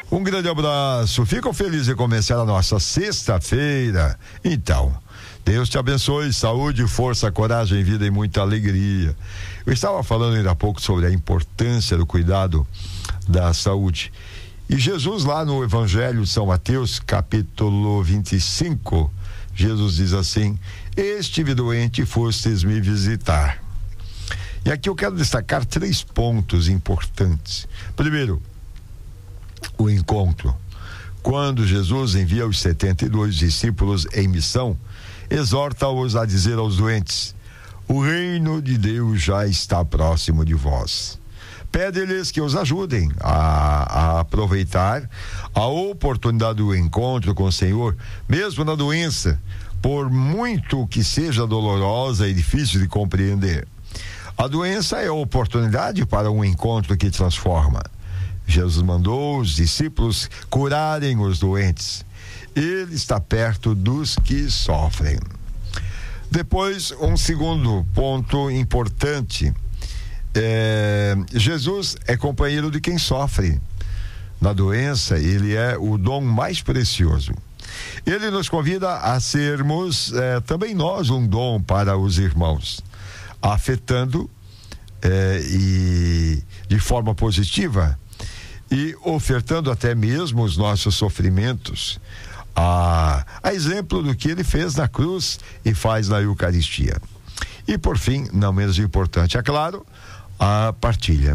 Um grande abraço, fico feliz em começar a nossa sexta-feira. Então, Deus te abençoe, saúde, força, coragem, vida e muita alegria. Eu estava falando ainda há pouco sobre a importância do cuidado da saúde. E Jesus, lá no Evangelho de São Mateus, capítulo 25, Jesus diz assim: estive doente e fostes me visitar. E aqui eu quero destacar 3 pontos importantes. Primeiro, o encontro. Quando Jesus envia os 72 discípulos em missão, exorta-os a dizer aos doentes: o reino de Deus já está próximo de vós. Pede-lhes que os ajudem a aproveitar a oportunidade do encontro com o Senhor, mesmo na doença, por muito que seja dolorosa e difícil de compreender. A doença é a oportunidade para um encontro que transforma. Jesus mandou os discípulos curarem os doentes. Ele está perto dos que sofrem. Depois, um segundo ponto importante. Jesus é companheiro de quem sofre. Na doença, ele é o dom mais precioso. Ele nos convida a sermos também nós um dom para os irmãos, afetando e de forma positiva e ofertando até mesmo os nossos sofrimentos, a exemplo do que ele fez na cruz e faz na Eucaristia. E por fim, não menos importante, é claro, a partilha.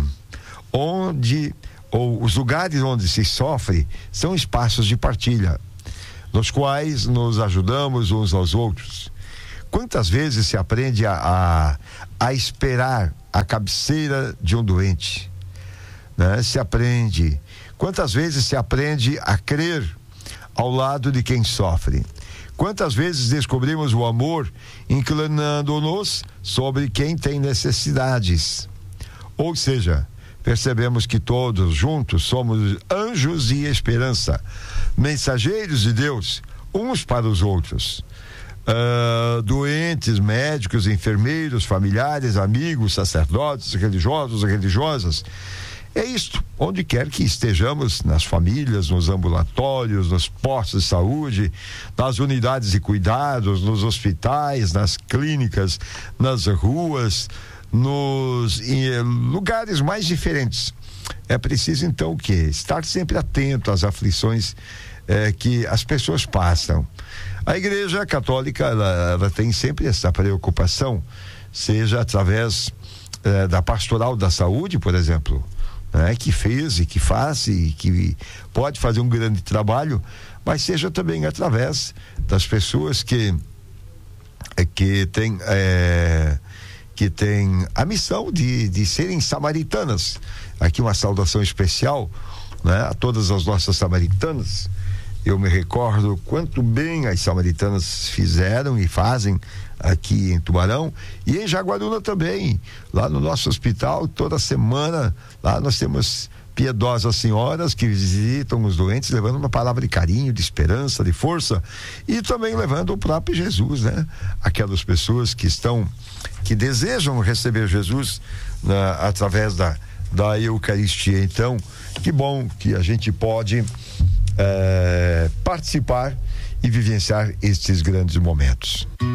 Os lugares onde se sofre são espaços de partilha, nos quais nos ajudamos uns aos outros. Quantas vezes se aprende a esperar a cabeceira de um doente, né? Quantas vezes se aprende a crer ao lado de quem sofre? Quantas vezes descobrimos o amor inclinando-nos sobre quem tem necessidades? Ou seja, percebemos que todos juntos somos anjos de esperança, mensageiros de Deus, uns para os outros. Doentes, médicos, enfermeiros, familiares, amigos, sacerdotes, religiosos, religiosas. É isto, onde quer que estejamos, nas famílias, nos ambulatórios, nos postos de saúde, nas unidades de cuidados, nos hospitais, nas clínicas, nas ruas, em lugares mais diferentes. É preciso então o quê? Estar sempre atento às aflições que as pessoas passam. A Igreja Católica, ela tem sempre essa preocupação, seja através da Pastoral da Saúde, por exemplo, que fez e que faz e que pode fazer um grande trabalho, mas seja também através das pessoas que têm a missão de serem samaritanas. Aqui uma saudação especial, a todas as nossas samaritanas. Eu me recordo quanto bem as samaritanas fizeram e fazem aqui em Tubarão e em Jaguaruna também. Lá no nosso hospital, toda semana, lá nós temos piedosas senhoras que visitam os doentes, levando uma palavra de carinho, de esperança, de força, e também levando o próprio Jesus, aquelas pessoas que desejam receber Jesus através da Eucaristia. Então, que bom que a gente pode participar e vivenciar estes grandes momentos.